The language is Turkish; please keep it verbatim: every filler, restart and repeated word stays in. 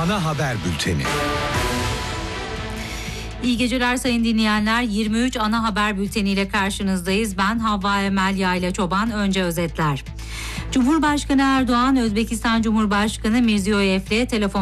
Ana Haber Bülteni. İyi geceler sayın dinleyenler. yirmi üç Ana Haber Bülteni ile karşınızdayız. Ben Havva Emel Yayla Çoban. Önce özetler. Cumhurbaşkanı Erdoğan, Özbekistan Cumhurbaşkanı Mirziyoyev'le telefon